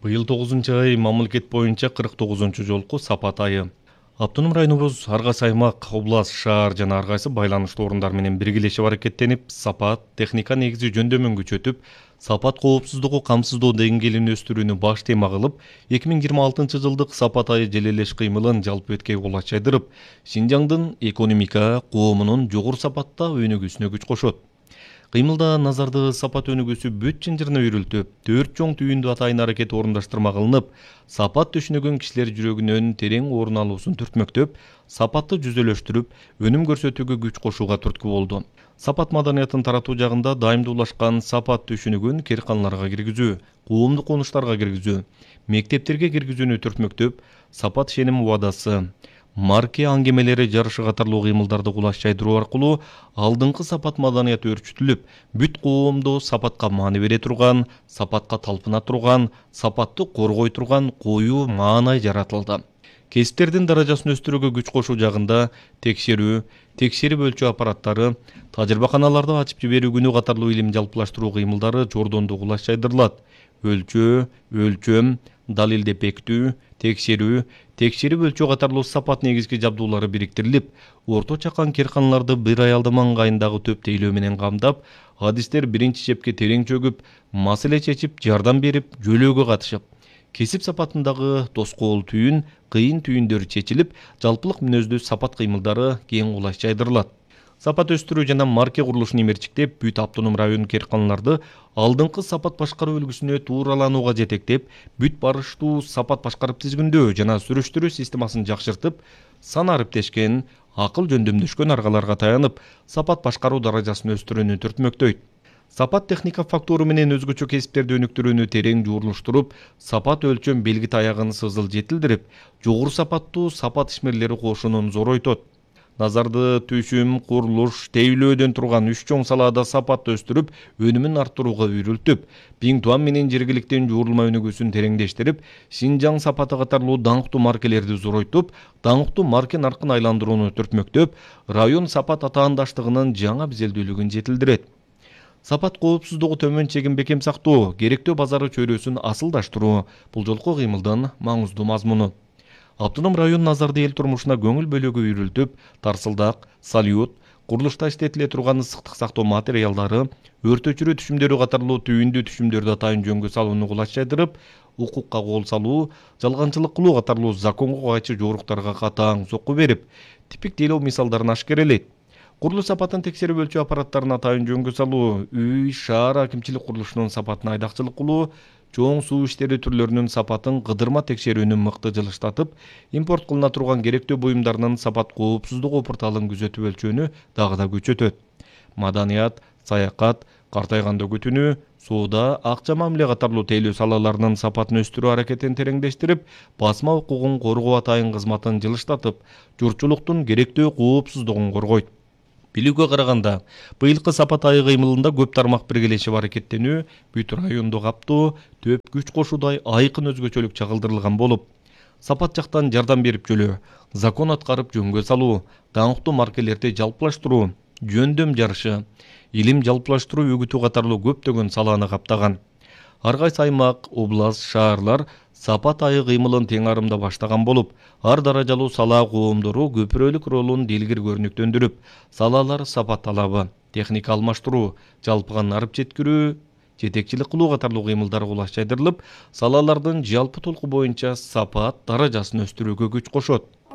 Быйыл 9-ай мамлекет боюнча 49-жолку сапат айы. Автоном районубуз ар кайсы аймак, область, шаар жана ар кайсы байланыштуу орундар менен биргелешип аракеттенип, сапат, техника негизи жөндөмүн күчөтүп, сапат коопсуздугу камсыздоо деңгээлин өстүрүүнү баш тема кылып, 2026-жылдык сапат айы желелеш кыймылын жалпы өткө кулач жайдырып, Шинжаңдын экономика, коомунун жогору сапатта өнүгүүсүнө күч кошот. Кыймылда назарды сапат өнүгүүсү бүт чынжырына үйрүлтүп, 4 чоң түйүндү атайын аракет орундаштырма кылынып, сапат түшүнүгүн кишилер жүрөгүнөн терең орун алуусун түртмөктөп, сапатты жүзөлөштүрүп, өнүм көрсөтүүгө күч кошууга түрткү болду. Сапат маданиятын таратуу жагында дайымдуулашкан сапат түшүнүгүн керканаларга киргизүү, коомдук конуштарга киргизүү, мектептерге киргизүүнү түртмөктөп, сапат ишеним убадасы, марке аңгемелери жарышы катарлуу кыймылдарды кулаш жайдыруу аркылуу алдыңкы сапат маданияты өрчүтүлүп, бүт коомдо сапатка маани бере турган, сапатка талпына турган, сапатты коргой турган коюу маанай жаратылды. Кесиптердин даражасын өстүрүүгө күч кошуу жагында текшерүү, текшерип өлчөө аппараттары, тажрыйбаканаларды ачып жиберүү күнү катарлуу илим жалпылаштыруу кыймылдары жордондо кулаш жайдырылат. Өлчөө, өлчөм, далилдеп бекитүү, текшерүү, текшерип өлчөө катарлуу сапат негизги жабдуулары бириктирилип, орто чакан керканаларды бир аялдама ыңгайындагы төп тейлөө менен камдап, адистер биринчи чепке терең чөгүп, маселе чечип, жардам берип, жөлөөгө катышып, кесип сапатындагы тоскоол түйүн, кыйын түйүндөр чечилип, жалпылык мүнөздүү сапат кыймылдары кең кулаш жайдырылат. Сапат өстүрүү жана марке курулушун имерчиктеп, бүт автоном район керканаларды алдыңкы сапат башкаруу үлгүсүнө туураланууга жетектеп, бүт барыштуу сапат башкарып тизгиндөө жана сүрүштүрүү системасын жакшыртып, сан ариптешкен, акыл жөндөмдөшкөн аргаларга таянып, сапат башкаруу даражасын өстүрүүнү түртмөктөйт. Сапат техника фактуру менен өзгөчө кесиптерди өнүктүрүүнү терең жуурулуштуруп, сапат өлчөм белги таягын сызыл жетилдирип, жогору сапаттуу сапат ишмерлери кошунун зоройтот. Назарды түшүм, курулуш, тейлөөдөн турган 3 чоң салаада сапатты өстүрүп, өнүмүн арттырууга үйрүлтүп, Биң Туан менен жергиликтен жуурулма өнүгүүсүн тереңдештирип, Шинжаң сапаты катарлуу даңктуу маркелерди зоройтуп, даңктуу марке наркын айландырууну түртмөктөп, район сапат атаандаштыгынын жаңа бизелдүүлүгүн жетилдирет. Сапат коопсуздугу төмөн чегим бекем сактоо, керектөө базары чөйрөсүн асылдаштыруу бул жолку кыймылдын маңыздуу мазмуну. Автоном район назарды эл турмушуна көңүл бөлүүгө үйрүлтүп, тарсылдак, салют, курулушта иштетиле турган ысыктык сактоо материалдары, өрт өчүрүү түшүмдөрү катарлуу түйүндүү түшүмдөрдү атайын жөнгө салууну кулач жайдырып, укукка кол салуу, жалганчылык кылуу катарлуу законго кайчы жоруктарга катаң сокку берип, типик тейлөө мисалдарын ашкерелейт. Курулуш сапатын текшерип өлчөө аппараттарын атайын жөнгө салуу, үй, шаар акимчилик курулушунун сапатын айдакчылык кылуу, чоң суу иштери түрлөрүнүн сапатын кыдырма текшерүүнү мыкты жылыштатып, импорт кылына турган керектөө буюмдарынын сапат коопсуздугу порталын күзөтүп өлчөөнү дагы да күчөтөт. Маданият, саякат, картайганда күтүнүү, соода, акча мамиле катарлуу тейлөө салаларынын сапатын өстүрүү аракетин тереңдештирип, басма укугун коргоо атайын кызматын жылыштатып, журтчулуктун керектөө коопсуздугун коргойт. Билүүгө караганда, быйылкы сапат айы кыймылында көп тармак биргелешип аракеттенүү, бүт райондо каптоо, төп күч кошуудай айкын өзгөчөлүк чагылдырылган болуп, сапат жактан жардам берип жөлөө, закон аткарып жөнгө салуу, даңктуу маркелерди жалпылаштыруу, жөндөм жарышы, илим жалпылаштыруу үгүтүү катарлуу көптөгөн салааны каптаган. Ар кайсы аймак, область, шаарлар сапат айы кыймылын тең арымда баштаган болуп, ар даражалуу сала коомдору көпүрөлүк ролун дилгир көрүнүктөндүрүп, салалар сапат талабы, техника алмаштыруу, жалпыган арып жеткирүү, жетекчилик кылуу катарлуу кыймылдар кулаш жайдырылып, салалардын жалпы толку боюнча сапат даражасын өстүрүүгө күч кошот.